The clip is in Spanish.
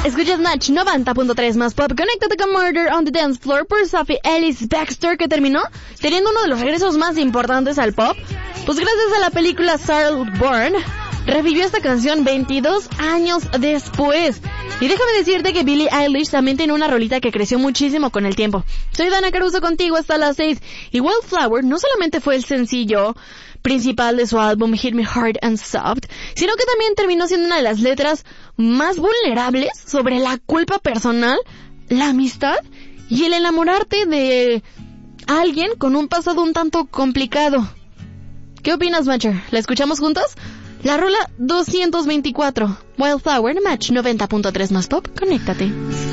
Escuchas Match 90.3 más pop. Conéctate con Murder on the Dance Floor por Sophie Ellis Bextor, que terminó teniendo uno de los regresos más importantes al pop. Pues gracias a la película Saltburn, revivió esta canción 22 años después. Y déjame decirte que Billie Eilish también tiene una rolita que creció muchísimo con el tiempo. Soy Dana Caruso contigo hasta las 6. Y Wildflower no solamente fue el sencillo principal de su álbum Hit Me Hard and Soft, sino que también terminó siendo una de las letras más vulnerables sobre la culpa personal, la amistad y el enamorarte de alguien con un pasado un tanto complicado. ¿Qué opinas, Matcher? ¿La escuchamos juntos? La rola 224, Wildflower, Match 90.3 más pop, conéctate.